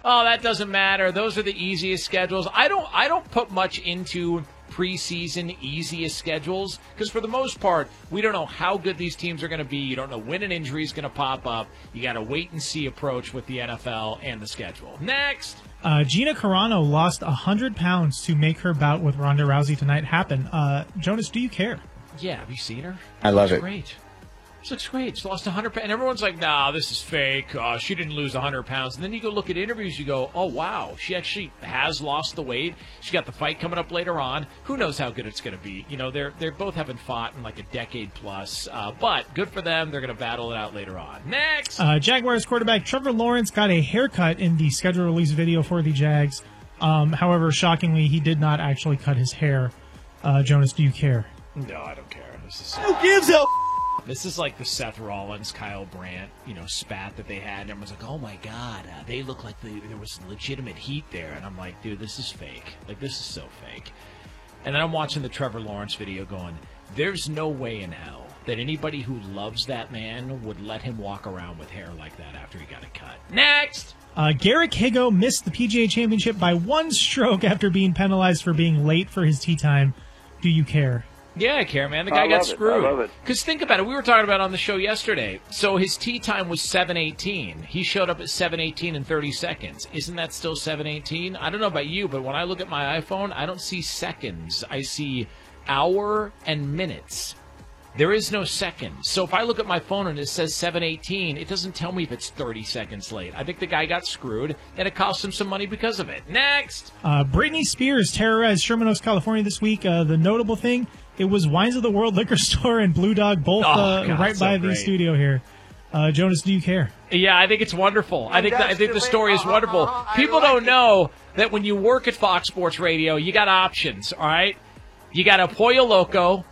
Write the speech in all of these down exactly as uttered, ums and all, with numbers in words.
oh, that doesn't matter. Those are the easiest schedules. I don't I don't put much into preseason easiest schedules because for the most part, we don't know how good these teams are going to be. You don't know when an injury is going to pop up. You got a wait-and-see approach with the N F L and the schedule. Next. Uh, Gina Carano lost one hundred pounds to make her bout with Ronda Rousey tonight happen. Uh, Jonas, do you care? Yeah, have you seen her? I love it. Great. She looks great. She lost one hundred pounds. And everyone's like, nah, this is fake. Uh, she didn't lose one hundred pounds. And then you go look at interviews, you go, oh, wow, she actually has lost the weight. She got the fight coming up later on. Who knows how good it's going to be? You know, they're they're both haven't fought in like a decade plus. Uh, but good for them. They're going to battle it out later on. Next. Uh, Jaguars quarterback Trevor Lawrence got a haircut in the schedule release video for the Jags. Um, however, shockingly, he did not actually cut his hair. Uh, Jonas, do you care? No, I don't care. This is Who gives a This is like the Seth Rollins, Kyle Brandt, you know, spat that they had. And everyone's like, oh, my God, uh, they look like they, there was legitimate heat there. And I'm like, dude, this is fake. Like, this is so fake. And then I'm watching the Trevor Lawrence video going, there's no way in hell that anybody who loves that man would let him walk around with hair like that after he got it cut. Next! Uh, Garrick Higo missed the P G A Championship by one stroke after being penalized for being late for his tee time. Do you care? Yeah, I care, man. The guy I got love it. screwed. I love it. Because think about it. We were talking about it on the show yesterday. So his tee time was seven eighteen. He showed up at seven eighteen in thirty seconds. Isn't that still seven eighteen? I don't know about you, but when I look at my iPhone, I don't see seconds. I see hour and minutes. There is no seconds. So if I look at my phone and it says seven eighteen, it doesn't tell me if it's thirty seconds late. I think the guy got screwed, and it cost him some money because of it. Next! Uh, Britney Spears terrorized Sherman Oaks, California this week. Uh, the notable thing, it was Wines of the World Liquor Store and Blue Dog, both Oh, uh, God, right so by great. the studio here. Uh, Jonas, do you care? Yeah, I think it's wonderful. I think the, I think the story is wonderful. People don't know that when you work at Fox Sports Radio, you got options, all right? You got a Pollo Loco,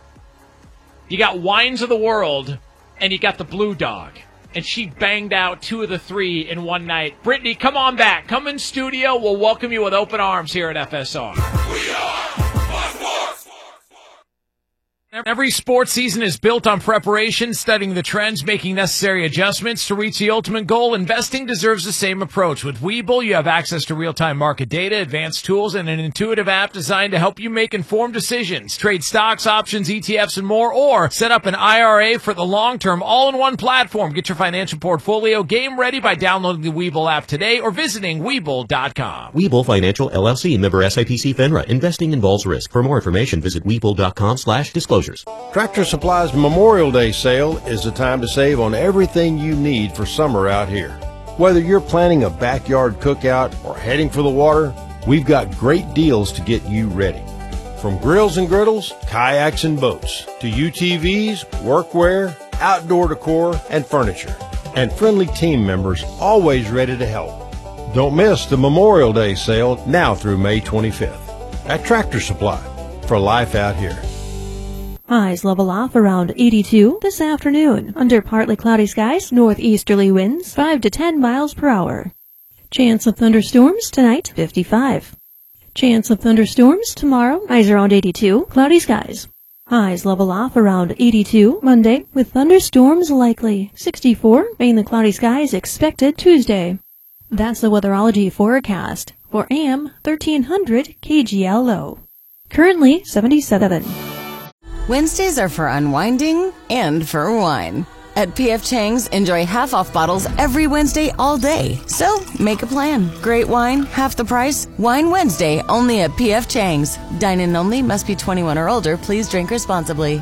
you got Wines of the World, and you got the Blue Dog. And she banged out two of the three in one night. Brittany, come on back. Come in studio. We'll welcome you with open arms here at F S R. We are Fox Sports. Every sports season is built on preparation, studying the trends, making necessary adjustments to reach the ultimate goal. Investing deserves the same approach. With Webull, you have access to real-time market data, advanced tools, and an intuitive app designed to help you make informed decisions. Trade stocks, options, E T Fs, and more, or set up an I R A for the long term, all-in-one platform. Get your financial portfolio game ready by downloading the Webull app today or visiting Webull dot com. Webull Financial, L L C, member S I P C FINRA. Investing involves risk. For more information, visit Webull dot com slash disclosures. Tractor Supply's Memorial Day sale is the time to save on everything you need for summer out here. Whether you're planning a backyard cookout or heading for the water, we've got great deals to get you ready. From grills and griddles, kayaks and boats, to U T Vs, workwear, outdoor decor, and furniture. And friendly team members always ready to help. Don't miss the Memorial Day sale now through May twenty-fifth at Tractor Supply for life out here. Highs level off around eighty-two this afternoon. Under partly cloudy skies, northeasterly winds five to ten miles per hour. Chance of thunderstorms tonight, fifty-five. Chance of thunderstorms tomorrow, highs around eighty-two, cloudy skies. Highs level off around eighty-two Monday, with thunderstorms likely. sixty-four, mainly cloudy skies expected Tuesday. That's the weatherology forecast for A M thirteen hundred K G L O. Currently seventy-seven. Wednesdays are for unwinding and for wine. At P F Chang's, enjoy half-off bottles every Wednesday all day. So, make a plan. Great wine, half the price. Wine Wednesday, only at P F Chang's. Dine-in only, must be twenty-one or older. Please drink responsibly.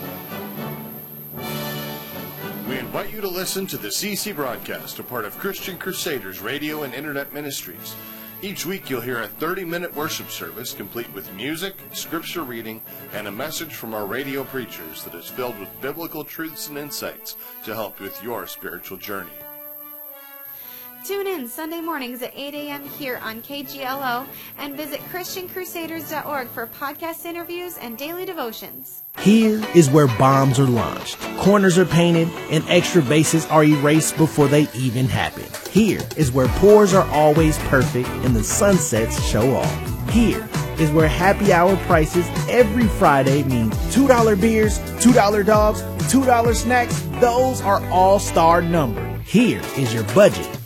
We invite you to listen to the C C broadcast, a part of Christian Crusaders Radio and Internet Ministries. Each week you'll hear a thirty-minute worship service complete with music, scripture reading, and a message from our radio preachers that is filled with biblical truths and insights to help with your spiritual journey. Tune in Sunday mornings at eight a.m. here on K G L O and visit Christian Crusaders dot org for podcast interviews and daily devotions. Here is where bombs are launched, corners are painted, and extra bases are erased before they even happen. Here is where pours are always perfect and the sunsets show off. Here is where happy hour prices every Friday mean two dollar beers, two dollar dogs, two dollar snacks. Those are all star numbered. Here is your budget